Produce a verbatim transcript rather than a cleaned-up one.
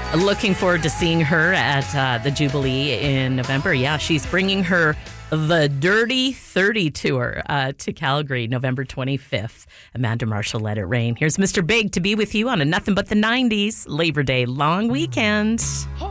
Looking forward to seeing her at uh, the Jubilee in November. Yeah, she's bringing her The Dirty thirty Tour uh, to Calgary, November twenty-fifth. Amanda Marshall, Let It Rain. Here's Mister Big to be with you on a Nothing But the nineties Labor Day long weekend.